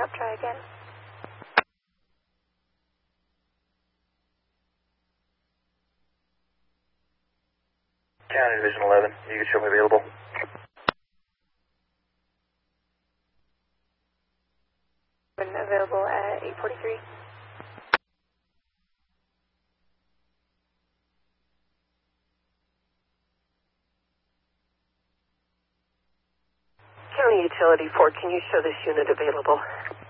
up, try again. County Division 11, you can show me available. Available at 8:43. County Utility 4, can you show this unit available?